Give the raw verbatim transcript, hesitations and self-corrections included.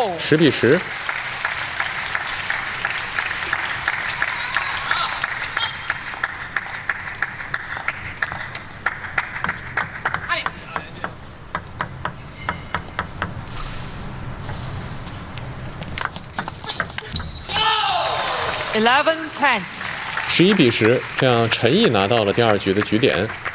哦， 十比十。 eleven ten。 十一比十，这样陈毅拿到了第二局的局点。